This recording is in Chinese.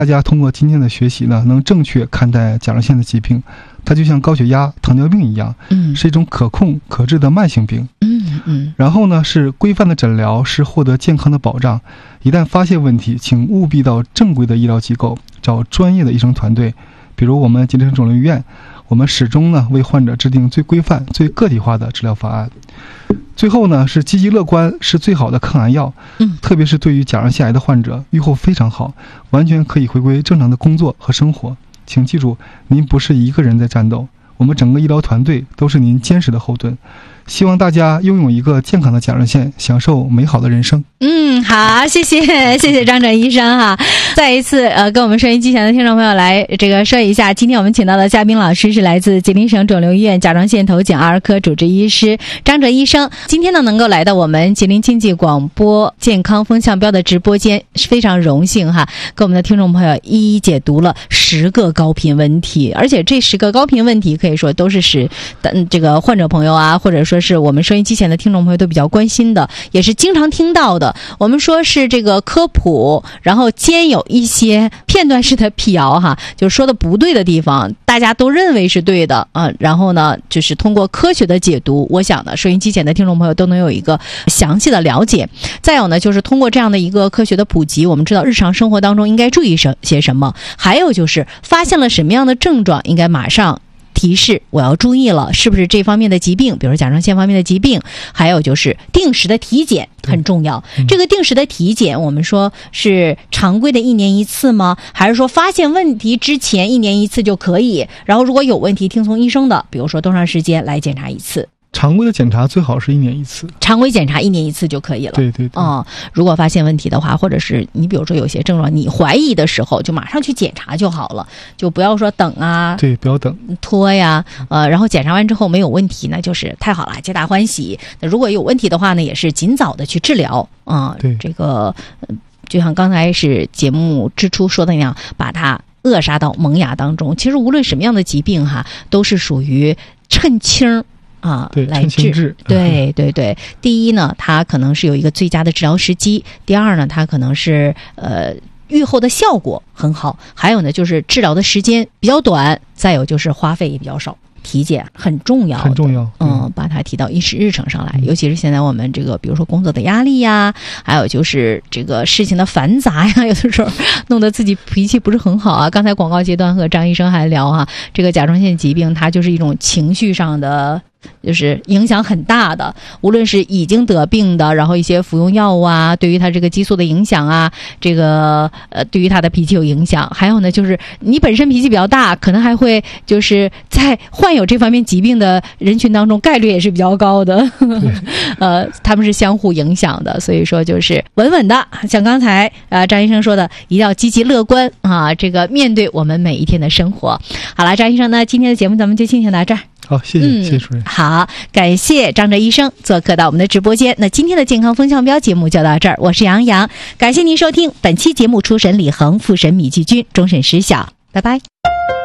大家通过今天的学习呢，能正确看待甲状腺的疾病，它就像高血压、糖尿病一样，是一种可控可治的慢性病。然后呢，是规范的诊疗是获得健康的保障。一旦发现问题，请务必到正规的医疗机构找专业的医生团队，比如我们吉林省肿瘤医院，我们始终呢为患者制定最规范、最个体化的治疗方案。最后呢，是积极乐观是最好的抗癌药，特别是对于甲状腺癌的患者，预后非常好，完全可以回归正常的工作和生活。请记住，您不是一个人在战斗，我们整个医疗团队都是您坚实的后盾。希望大家拥有一个健康的甲状腺，享受美好的人生。 好，谢谢张哲医生哈。再一次跟我们收音机前的听众朋友来说一下，今天我们请到的嘉宾老师是来自吉林省肿瘤医院甲状腺头颈儿科主治医师张哲医生。今天呢能够来到我们吉林经济广播健康风向标的直播间，是非常荣幸哈，跟我们的听众朋友一一解读了10个高频问题，而且这10个高频问题可以说都是使这个患者朋友啊，或者说是我们收音机前的听众朋友都比较关心的，也是经常听到的。我们说是这个科普，然后兼有一些片段式的辟谣哈，就是说的不对的地方，大家都认为是对的然后呢，就是通过科学的解读，我想呢，收音机前的听众朋友都能有一个详细的了解。再有呢，就是通过这样的一个科学的普及，我们知道日常生活当中应该注意些什么，还有就是发现了什么样的症状，应该马上提示我要注意了，是不是这方面的疾病，比如甲状腺方面的疾病。还有就是定时的体检很重要。这个定时的体检，我们说是常规的1年1次吗？还是说发现问题之前1年1次就可以，然后如果有问题听从医生的，比如说多长时间来检查一次？ 常规的检查最好是1年1次， 常规检查1年1次就可以了。 对如果发现问题的话，或者是你比如说有些症状你怀疑的时候，就马上去检查就好了，就不要说等啊， 对，不要等拖呀，然后检查完之后没有问题，那就是太好了，皆大欢喜。那如果有问题的话呢，也是尽早的去治疗对， 这个就像刚才是节目之初说的那样，把它扼杀到萌芽当中。其实无论什么样的疾病哈，都是属于趁轻来治。对。第一呢，它可能是有一个最佳的治疗时机；第二呢，它可能是预后的效果很好；还有呢，就是治疗的时间比较短；再有就是花费也比较少。体检很重要，把它提到议事日程上来。尤其是现在我们这个，比如说工作的压力呀，还有就是这个事情的繁杂呀，有的时候弄得自己脾气不是很好啊。刚才广告阶段和张医生还聊这个甲状腺疾病，它就是一种情绪上的。就是影响很大的，无论是已经得病的，然后一些服用药物啊，对于他这个激素的影响啊，这个对于他的脾气有影响。还有呢，就是你本身脾气比较大，可能还会就是在患有这方面疾病的人群当中，概率也是比较高的。他们是相互影响的，所以说就是稳稳的，像刚才张医生说的，一定要积极乐观这个面对我们每一天的生活。好了，张医生呢，今天的节目咱们就进行到这儿。 好，谢谢主任。 好，感谢张哲医生做客到我们的直播间。那今天的健康风向标节目就到这儿，我是杨洋，感谢您收听本期节目，初审李恒，复审米继军，终审实晓，拜拜。